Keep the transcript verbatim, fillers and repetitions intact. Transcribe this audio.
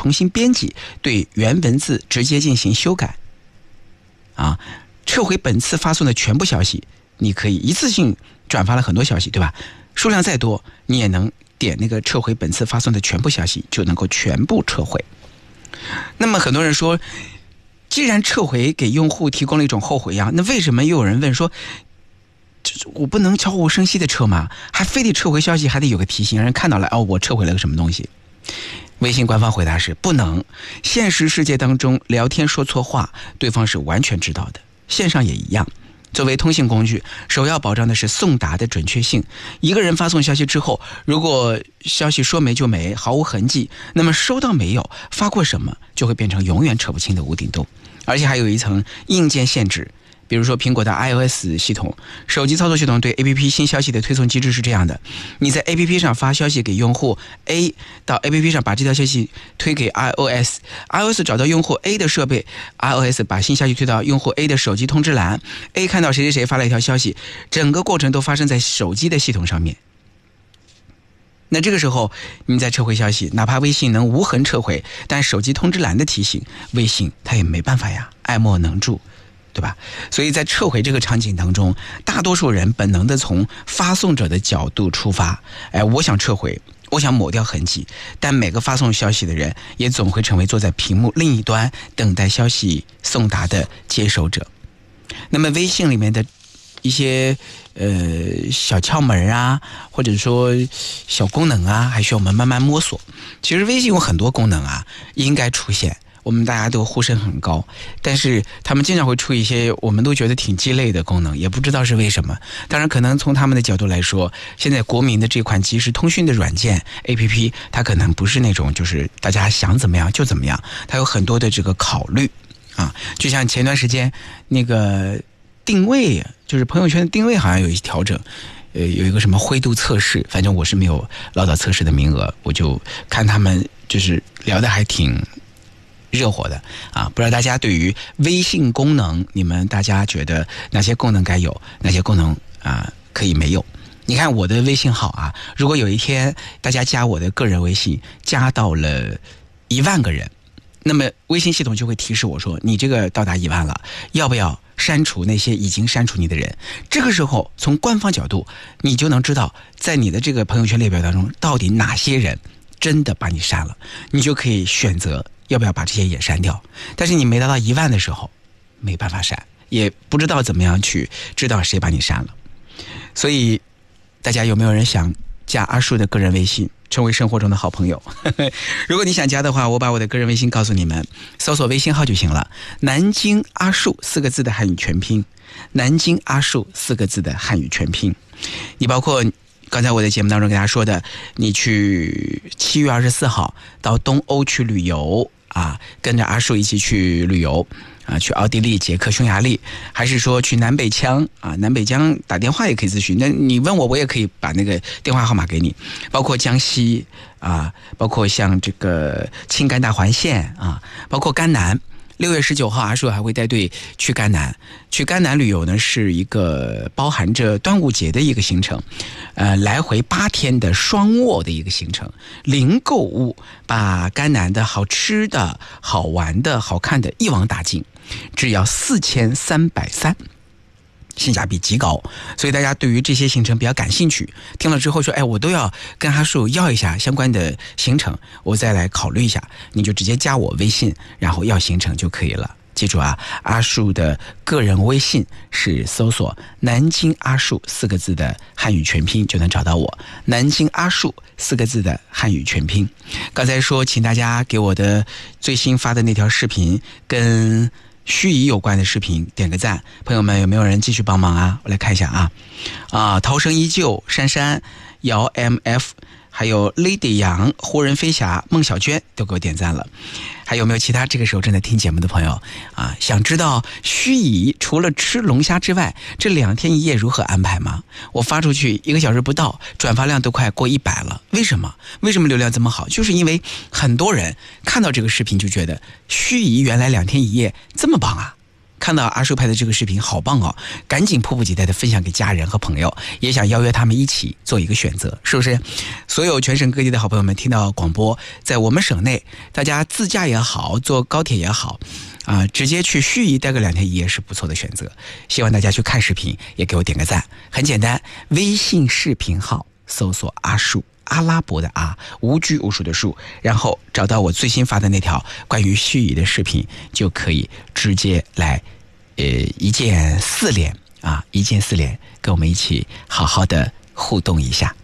重新编辑，对原文字直接进行修改。啊，撤回本次发送的全部消息，你可以一次性转发了很多消息，对吧？数量再多，你也能点那个撤回本次发送的全部消息，就能够全部撤回。那么很多人说，既然撤回给用户提供了一种后悔呀，那为什么又有人问说，我不能悄无声息的撤吗？还非得撤回消息，还得有个提醒，让人看到了哦，我撤回了个什么东西？微信官方回答是不能。现实世界当中聊天说错话，对方是完全知道的，线上也一样。作为通信工具，首要保障的是送达的准确性。一个人发送消息之后，如果消息说没就没，毫无痕迹，那么收到没有，发过什么，就会变成永远扯不清的无底洞。而且还有一层硬件限制，比如说苹果的 iOS 系统，手机操作系统对 A P P 新消息的推送机制是这样的：你在 A P P 上发消息给用户 A， 到 A P P 上把这条消息推给 iOS， iOS 找到用户 A 的设备， iOS 把新消息推到用户 A 的手机通知栏， A 看到谁谁谁发了一条消息，整个过程都发生在手机的系统上面。那这个时候你再撤回消息，哪怕微信能无痕撤回，但手机通知栏的提醒，微信它也没办法呀，爱莫能助，对吧？所以在撤回这个场景当中，大多数人本能的从发送者的角度出发，哎，我想撤回，我想抹掉痕迹，但每个发送消息的人也总会成为坐在屏幕另一端等待消息送达的接收者。那么微信里面的一些呃小窍门啊，或者说小功能啊，还需要我们慢慢摸索。其实微信有很多功能啊，应该出现，我们大家都呼声很高，但是他们经常会出一些我们都觉得挺鸡肋的功能，也不知道是为什么。当然可能从他们的角度来说，现在国民的这款即时通讯的软件 A P P， 它可能不是那种就是大家想怎么样就怎么样，它有很多的这个考虑啊。就像前段时间那个定位，就是朋友圈的定位好像有一些调整，呃，有一个什么灰度测试，反正我是没有捞到测试的名额，我就看他们就是聊得还挺热火的啊。不知道大家对于微信功能，你们大家觉得哪些功能该有，哪些功能啊可以没有？你看我的微信号啊，如果有一天大家加我的个人微信加到了一万个人，那么微信系统就会提示我说，你这个到达一万了，要不要删除那些已经删除你的人？这个时候从官方角度，你就能知道在你的这个朋友圈列表当中到底哪些人真的把你删了，你就可以选择要不要把这些也删掉。但是你没达到一万的时候没办法删，也不知道怎么样去知道谁把你删了。所以大家有没有人想加阿树的个人微信，成为生活中的好朋友？如果你想加的话，我把我的个人微信告诉你们，搜索微信号就行了，南京阿树四个字的汉语全拼，南京阿树四个字的汉语全拼。你包括刚才我在节目当中跟大家说的，你去七月二十四号到东欧去旅游啊，跟着阿树一起去旅游啊，去奥地利、捷克、匈牙利，还是说去南北疆啊？南北疆打电话也可以咨询，那你问我，我也可以把那个电话号码给你。包括江西啊，包括像这个青甘大环线啊，包括甘南。六月十九号，阿树还会带队去甘南。去甘南旅游呢，是一个包含着端午节的一个行程，呃，来回八天的双卧的一个行程，零购物，把甘南的好吃的、好玩的、好看的一网打尽，只要四千三百三。性价比极高，所以大家对于这些行程比较感兴趣，听了之后说，哎，我都要跟阿树要一下相关的行程，我再来考虑一下，你就直接加我微信，然后要行程就可以了。记住啊，阿树的个人微信是搜索南京阿树四个字的汉语全拼就能找到我，南京阿树四个字的汉语全拼。刚才说请大家给我的最新发的那条视频跟虚拟有关的视频点个赞，朋友们有没有人继续帮忙啊？我来看一下啊，啊，涛声依旧，珊珊、姚 M F， 还有 Lady 杨、湖人飞侠、孟小娟都给我点赞了。还有没有其他这个时候正在听节目的朋友啊？想知道虚拟除了吃龙虾之外，这两天一夜如何安排吗？我发出去一个小时不到，转发量都快过一百了。为什么？为什么流量这么好？就是因为很多人看到这个视频就觉得虚拟原来两天一夜这么棒啊！ 看到阿叔拍的这个视频好棒哦，赶紧迫不及待的分享给家人和朋友，也想邀约他们一起做一个选择，是不是？所有全省各地的好朋友们听到广播，在我们省内，大家自驾也好，坐高铁也好啊，直接去盱眙待个两天一夜是不错的选择。希望大家去看视频，也给我点个赞。很简单，微信视频号搜索阿树，阿拉伯的阿，无拘无束的束，然后找到我最新发的那条关于盱眙的视频，就可以直接来呃一键四连啊，一键四连，跟我们一起好好的互动一下。